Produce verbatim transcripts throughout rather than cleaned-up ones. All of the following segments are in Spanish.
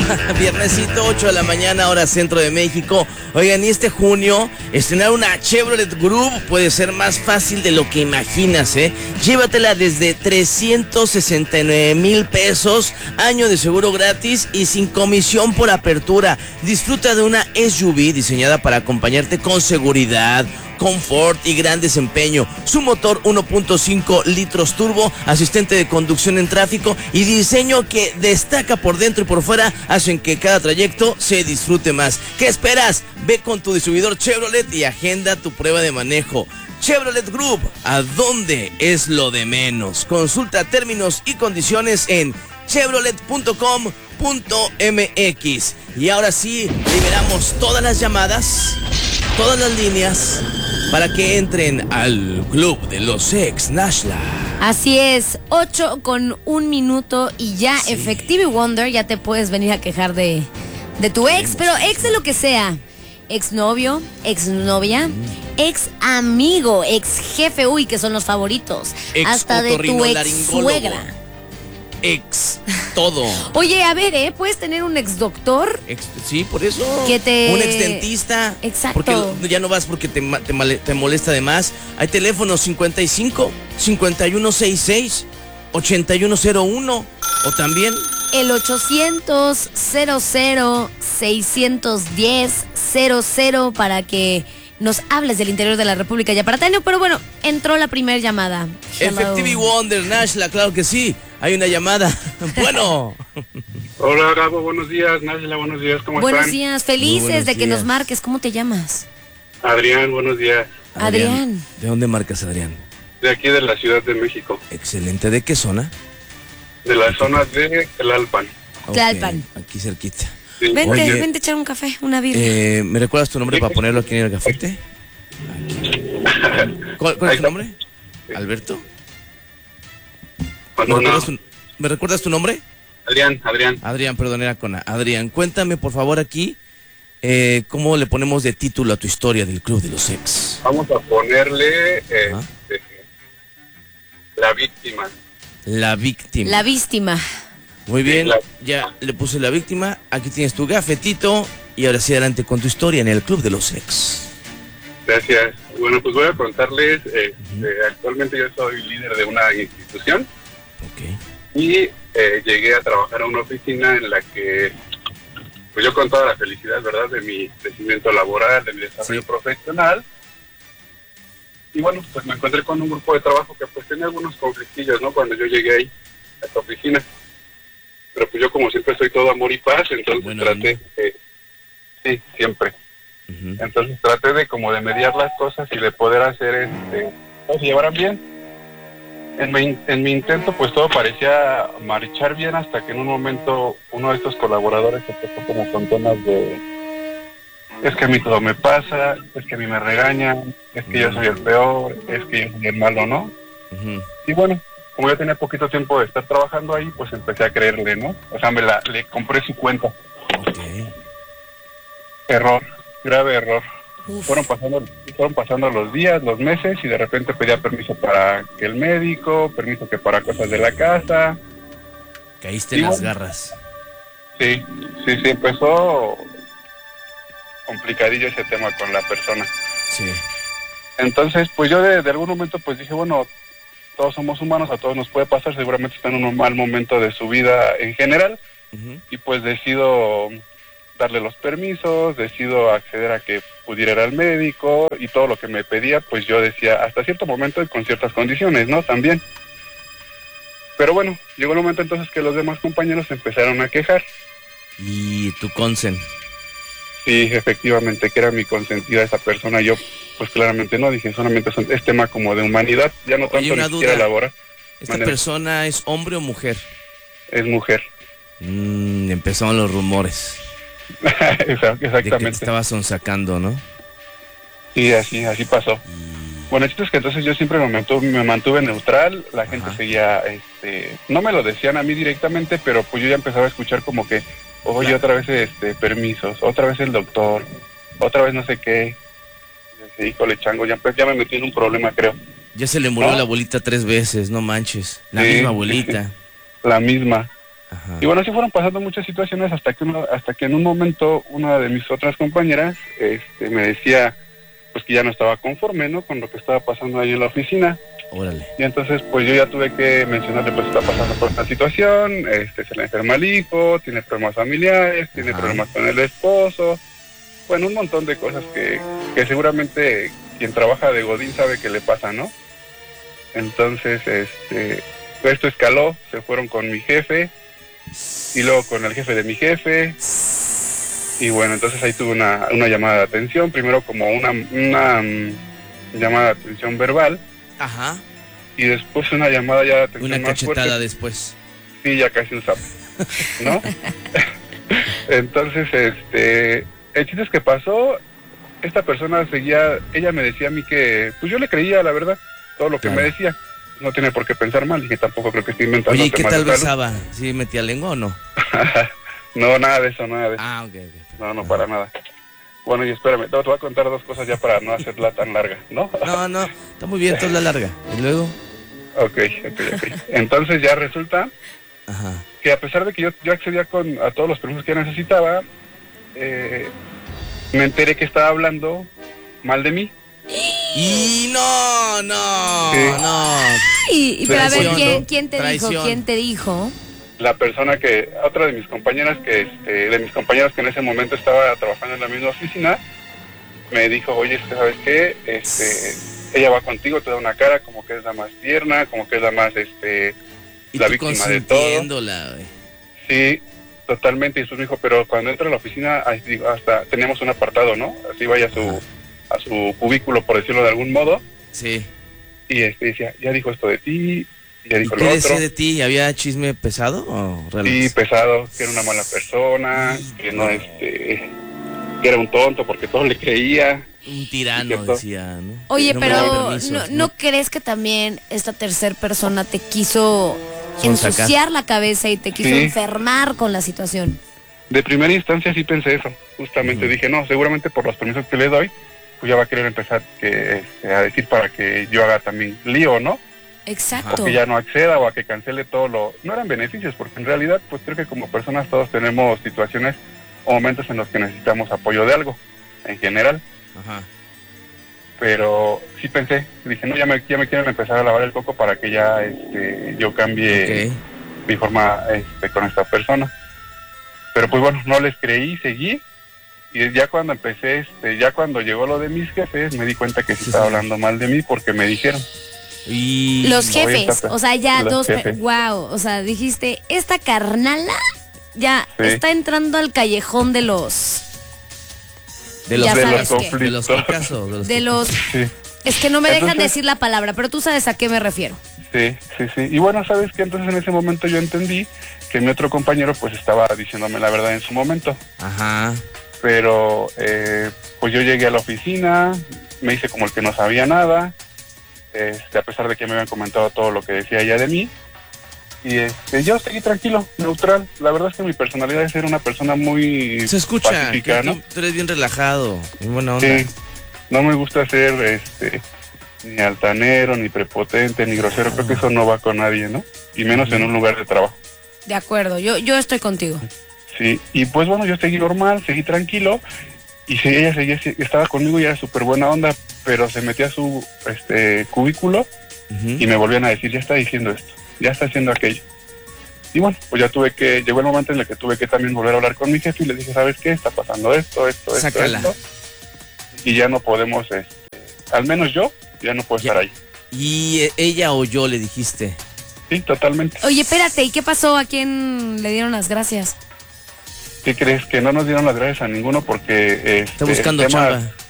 Viernesito, ocho de la mañana, hora centro de México. Oigan, y este junio, estrenar una Chevrolet Groove puede ser más fácil de lo que imaginas, ¿eh? Llévatela desde trescientos sesenta y nueve mil pesos, año de seguro gratis y sin comisión por apertura. Disfruta de una S U V diseñada para acompañarte con seguridad, confort y gran desempeño. Su motor uno punto cinco litros turbo, asistente de conducción en tráfico y diseño que destaca por dentro y por fuera hacen que cada trayecto se disfrute más. ¿Qué esperas? Ve con tu distribuidor Chevrolet y agenda tu prueba de manejo. Chevrolet Group, ¿a dónde es lo de menos? Consulta términos y condiciones en chevrolet punto com punto m x. Y ahora sí, liberamos todas las llamadas, todas las líneas, para que entren al club de los ex, Nashla. Así es, ocho con un minuto y ya, sí. Efectivo y Wonder, ya te puedes venir a quejar de, de tu ex, pero ex de lo que sea. Ex novio, ex novia, mm. ex amigo, ex jefe, uy, que son los favoritos. Ex hasta de tu ex suegra. Ex, todo. Oye, a ver, ¿eh? ¿Puedes tener un ex doctor? Ex, sí, por eso. Que te... Un ex dentista. Exacto. Porque ya no vas porque te, te, te molesta de más. Hay teléfonos cincuenta y cinco, cincuenta y uno sesenta y seis, ochenta y uno cero uno. O también... el ochocientos, cero cero, seiscientos diez, cero cero para que nos hables del interior de la República Yaparatano. Pero bueno, entró la primera llamada. Efectivo Wonder, Nashla, claro que sí. Hay una llamada. Bueno. Hola, Gabo, buenos días. Nashla, buenos días. ¿Cómo buenos están? Días, felices buenos de que días. nos marques. ¿Cómo te llamas? Adrián, buenos días. Adrián. Adrián. ¿De dónde marcas, Adrián? De aquí de la Ciudad de México. Excelente. ¿De qué zona? De la zona de Tlalpan. Okay, Tlalpan. Aquí cerquita. Sí. Vente, Oye, vente a echar un café, una birra. Eh, ¿Me recuerdas tu nombre para ponerlo aquí en el cafete? ¿Cuál, cuál es tu nombre? ¿Alberto? ¿Me recuerdas, tu, ¿Me recuerdas tu nombre? Adrián, Adrián. Adrián, perdón, era con A. Adrián, cuéntame por favor aquí eh, cómo le ponemos de título a tu historia del Club de los Ex. Vamos a ponerle eh, ¿Ah? eh, La Víctima. La Víctima. La Víctima. Muy bien, ya le puse La Víctima. Aquí tienes tu gafetito y ahora sí adelante con tu historia en el Club de los Ex. Gracias. Bueno, pues voy a contarles, eh, uh-huh. eh, actualmente yo soy líder de una institución. Okay. Y eh, llegué a trabajar a una oficina en la que, pues yo con toda la felicidad, ¿verdad?, de mi crecimiento laboral, de mi desarrollo sí. profesional. Y bueno, pues me encontré con un grupo de trabajo que pues tenía algunos conflictillos, ¿no?, cuando yo llegué ahí, a esta oficina. Pero pues yo como siempre soy todo amor y paz, entonces bueno, traté, eh, sí, siempre. Uh-huh. Entonces traté de como de mediar las cosas y de poder hacer, este, que se llevaran bien. En mi, en mi intento pues todo parecía marchar bien hasta que en un momento uno de estos colaboradores se puso como con tonas de es que a mí todo me pasa, es que a mí me regañan, es que uh-huh. yo soy el peor, es que yo soy el malo, ¿no? Uh-huh. Y bueno, como yo tenía poquito tiempo de estar trabajando ahí, pues empecé a creerle, ¿no? O sea, me la, le compré su cuenta. Okay. Error, grave error. Uf. Fueron pasando, fueron pasando los días, los meses, y de repente pedía permiso para que el médico, permiso que para cosas de la casa. Caíste en las garras. Sí, sí, sí, empezó complicadillo ese tema con la persona. Sí. Entonces, pues yo de, de algún momento pues dije, bueno, todos somos humanos, a todos nos puede pasar, seguramente está en un mal momento de su vida en general, uh-huh. y pues decido darle los permisos, decido acceder a que pudiera ir al médico, y todo lo que me pedía, pues yo decía, hasta cierto momento y con ciertas condiciones, ¿no? También. Pero bueno, llegó el momento entonces que los demás compañeros empezaron a quejar. ¿Y tu consen? Sí, efectivamente, que era mi consentida esa persona, yo pues claramente no, dije, solamente es tema como de humanidad, ya no tanto ni siquiera laboral. ¿Esta manera. persona es hombre o mujer? Es mujer. Mm, empezaron los rumores. Exactamente. De que te estaba sonsacando, ¿no? Sí, así, así pasó. Y... Bueno, el chiste es que entonces yo siempre me mantuve, me mantuve neutral, la Ajá. gente seguía, este, no me lo decían a mí directamente, pero pues yo ya empezaba a escuchar como que, oye, claro. otra vez este, permisos, otra vez el doctor, otra vez no sé qué. Y dije, híjole, chango, ya, ya me metí en un problema, creo. Ya se le murió ¿No? la abuelita tres veces, no manches, la sí, misma abuelita. La misma. Ajá. Y bueno, así fueron pasando muchas situaciones hasta que uno, hasta que en un momento una de mis otras compañeras este, me decía pues que ya no estaba conforme, ¿no? Con lo que estaba pasando ahí en la oficina. Órale. Y entonces pues yo ya tuve que mencionarle pues está pasando por esta situación, este se le enferma el hijo, tiene problemas familiares, tiene Ajá. problemas con el esposo, bueno, un montón de cosas que, que seguramente quien trabaja de Godín sabe que le pasa, ¿no? Entonces, este, esto escaló, se fueron con mi jefe y luego con el jefe de mi jefe. Y bueno, entonces ahí tuve una, una llamada de atención, primero como una, una um, llamada de atención verbal. Ajá. Y después una llamada ya de atención Una más cachetada fuerte. después. Sí, ya casi un sapo, ¿no? Entonces, este, el chiste es que pasó, esta persona seguía, ella me decía a mí que, pues yo le creía, la verdad, todo lo que Claro. me decía. No tiene por qué pensar mal, y que tampoco creo que esté inventando. Oye, ¿y qué temas tal de salud. besaba? ¿Sí metía lengua o no? No, nada de eso, nada de eso. Ah, ok, ok. No, no, para nada. Bueno, y espérame, te voy a contar dos cosas ya para no hacerla tan larga, ¿no? No, no, está muy bien, toda la larga. ¿Y luego? Ok, ok, ok. Entonces ya resulta Ajá. que a pesar de que yo, yo accedía con, a todos los permisos que necesitaba, eh, me enteré que estaba hablando mal de mí. Y no, no, Sí. no. Y, y pero a ver, Traición, ¿quién, ¿no? quién te Traición. dijo? ¿Quién te dijo? La persona que, otra de mis compañeras que, este, de mis compañeras que en ese momento estaba trabajando en la misma oficina, me dijo, oye, este, ¿sabes qué? Este, ella va contigo, te da una cara como que es la más tierna, como que es la más, este, Y la tú víctima de todo. consintiéndola, güey. Sí, totalmente. Y después me dijo, pero cuando entra a la oficina, ahí digo, hasta teníamos un apartado, ¿no? Así vaya a su, a su cubículo, por decirlo de algún modo. Sí. Y este decía, ya dijo esto de ti, y ya ¿Y dijo qué lo decía otro. de ti? ¿Había chisme pesado o relax? Sí, pesado, que era una mala persona, que no, este, que era un tonto porque todo le creía. Un tirano, ¿Cierto? decía, ¿no? Oye, No me da pero permisos, ¿no, ¿no crees que también esta tercera persona te quiso Sonsacar. ensuciar la cabeza y te quiso Sí. enfermar con la situación? De primera instancia sí pensé eso, justamente Ujú. dije, no, seguramente por los permisos que le doy, pues ya va a querer empezar que, este, a decir para que yo haga también lío, ¿no? Exacto. O que ya no acceda o a que cancele todo lo... No eran beneficios, porque en realidad pues creo que como personas todos tenemos situaciones o momentos en los que necesitamos apoyo de algo, en general. Ajá. Pero sí pensé, dije, no, ya me, ya me quieren empezar a lavar el coco para que ya este, yo cambie Ok. mi forma este, con esta persona. Pero pues bueno, no les creí, seguí. Y ya cuando empecé, este, ya cuando llegó lo de mis jefes, me di cuenta que sí Sí, estaba sí. hablando mal de mí porque me dijeron. Y... Los no, jefes, esta- o sea, ya los dos, jefes. wow, o sea, dijiste, esta carnala ya Sí. está entrando al callejón de los, De los, Ya de sabes los qué. de los conflictos. cocas o de los de cocas? los, Sí, es que no me dejan Entonces- decir la palabra, pero tú sabes a qué me refiero. sí, sí, sí. Y bueno, ¿sabes qué? Entonces en ese momento yo entendí que mi otro compañero pues estaba diciéndome la verdad en su momento. Ajá. Pero eh, pues yo llegué a la oficina, me hice como el que no sabía nada, este, a pesar de que me habían comentado todo lo que decía ella de mí. Y este, yo seguí tranquilo, neutral. La verdad es que mi personalidad es ser una persona muy Se escucha, pacífica, que ¿no? tú, tú eres bien relajado, muy buena onda. Sí, no me gusta ser este, ni altanero, ni prepotente, ni grosero. Creo que eso no va con nadie, ¿no? Y menos en un lugar de trabajo. De acuerdo, yo, yo estoy contigo. Sí, y pues bueno, yo seguí normal, seguí tranquilo, y si ella seguía, estaba conmigo y era súper buena onda, pero se metía a su este cubículo Ujú. y me volvían a decir, ya está diciendo esto, ya está haciendo aquello. Y bueno, pues ya tuve que, llegó el momento en el que tuve que también volver a hablar con mi jefe y le dije, ¿sabes qué? Está pasando esto, esto, esto, Sácala. esto, y ya no podemos, este, al menos yo, ya no puedo Ya. estar ahí. Y eh, ella o yo le dijiste. Sí, totalmente. Oye, espérate, ¿y qué pasó? ¿A quién le dieron las gracias? ¿Qué crees? Que no nos dieron las gracias a ninguno porque... Este, Está buscando en temas- chamba.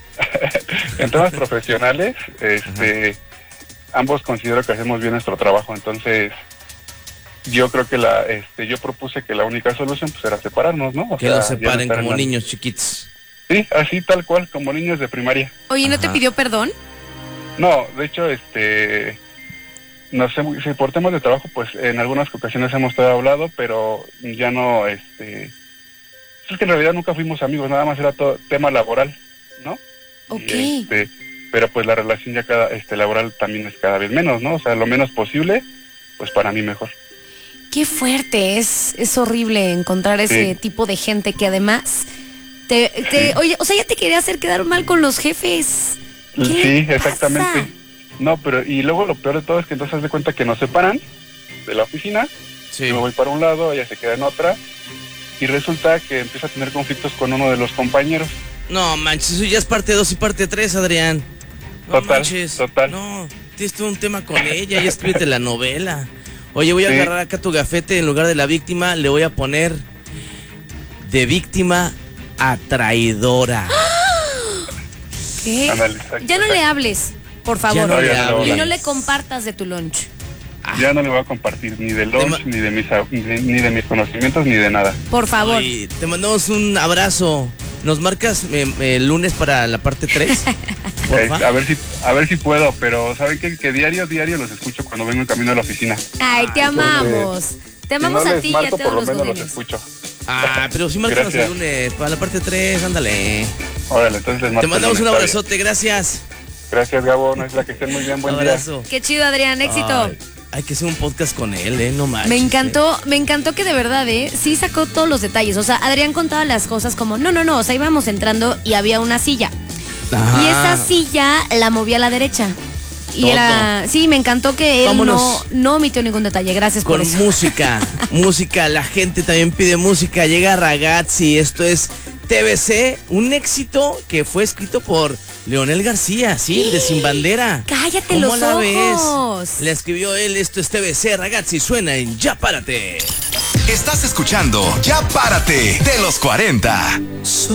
En temas profesionales, este, ambos considero que hacemos bien nuestro trabajo, entonces yo creo que la, este, yo propuse que la única solución pues era separarnos, ¿no? O Que sea, los ya no separen estar en como la- niños chiquitos. Sí, así tal cual, como niños de primaria. Oye, ¿no te Ajá. pidió perdón? No, de hecho, este, no sé, si por temas de trabajo, pues en algunas ocasiones hemos estado hablado, pero ya no, este, es que en realidad nunca fuimos amigos, nada más era todo tema laboral, ¿no? Ok. Y, este, pero pues la relación ya cada, este, laboral también es cada vez menos, ¿no? O sea, lo menos posible, pues para mí mejor. Qué fuerte, es, es horrible encontrar ese Sí. tipo de gente que además te, te oye, o sea, ya te quería hacer quedar mal con los jefes. ¿Qué Sí, le pasa? exactamente. No, pero y luego lo peor de todo es que entonces haz de cuenta que nos separan de la oficina, Sí. yo me voy para un lado, ella se queda en otra, y resulta que empieza a tener conflictos con uno de los compañeros. No manches, eso ya es parte dos y parte tres, Adrián. No Total, manches. total. No, tienes todo un tema con ella, ya escríbete la novela. Oye, voy a Sí. agarrar acá tu gafete, en lugar de la víctima, le voy a poner de víctima a traidora. ¿Qué? Ándale, exacto, Ya no le exacto. hables, por favor. Ya no le y hables. no le compartas de tu lunch. Ya no le voy a compartir ni de lunch, ma- ni de mis a- ni, ni de mis conocimientos, ni de nada. Por favor. Oye, te mandamos un abrazo. ¿Nos marcas eh, eh, el lunes para la parte tres? Eh, a ver si a ver si puedo, pero ¿saben qué? Que diario, diario los escucho cuando vengo en camino a la oficina. Ay, te amamos. Te amamos si no a les ti y a marco, todos por lo los menos los godines. escucho. Ah, pero sí márcanos el Gracias. lunes para la parte tres, ándale. Órale, entonces les marco Te el mandamos un lunes, está bien. abrazote, gracias. Gracias, Gabo, no es la que estén muy bien, buen día. Abrazo. Qué chido, Adrián, éxito. Ay, hay que hacer un podcast con él, ¿eh? No manches. Me encantó, me encantó que de verdad, ¿eh? Sí sacó todos los detalles. O sea, Adrián contaba las cosas como, no, no, no, o sea, íbamos entrando y había una silla. Ajá. Y esa silla la movía a la derecha. Y Todo. era, sí, me encantó que él no, Vámonos. no omitió ningún detalle. Gracias por Con eso. música, música, la gente también pide música. Llega Ragazzi, esto es T V C, un éxito que fue escrito por Leonel García, sí, el de Sin Bandera. Cállate ¿Cómo los la ojos. ves? La escribió él, esto es T V C, Ragazzi, suena en Ya Párate. Estás escuchando Ya Párate de los cuarenta.